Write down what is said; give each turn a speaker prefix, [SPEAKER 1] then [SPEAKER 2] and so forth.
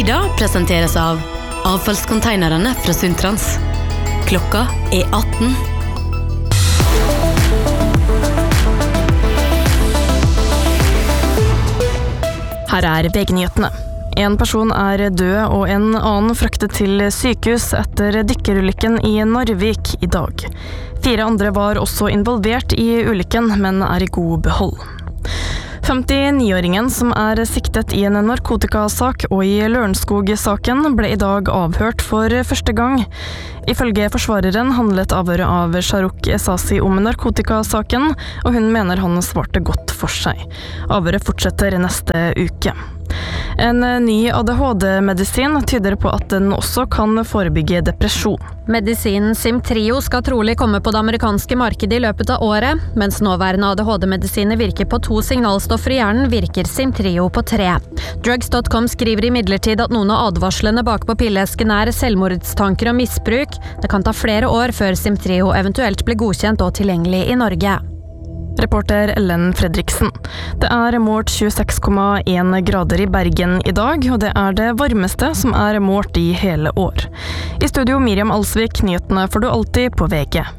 [SPEAKER 1] Idag presenteres av avfallskonteinerne fra Sundtrans. Klokka 18.
[SPEAKER 2] Her VG-nyhetene. En person død og en annen fraktet til sykehus etter dykkerulykken i Narvik i dag. 4 andre var også involvert i ulykken, men i god behold. 59-åringen som siktet i en narkotikasak og i Lørenskog-saken ble i dag avhørt for første gang. Ifølge forsvareren handlet avhøret av Shahrukh Esasi om narkotikasaken, og hun mener han svarte godt for seg. Avhøret fortsetter neste uke. En ny ADHD-medisin tyder på at den også kan forebygge depresjon.
[SPEAKER 3] Medisinen Simtrio skal trolig komme på det amerikanske markedet i løpet av året. Mens nåværende ADHD-medisiner virker på 2 signalstoffer i hjernen, virker Simtrio på 3. Drugs.com skriver imidlertid at noen av advarslene bak på pilleesken selvmordstanker og misbruk. Det kan ta flere år før Simtrio eventuelt blir godkjent og tilgjengelig i Norge.
[SPEAKER 2] Reporter Ellen Fredriksen. Det målt 26,1 grader i Bergen i dag, og det det varmeste som målt i hele år. I studio Miriam Alsvik, nyhetene får du alltid på VG.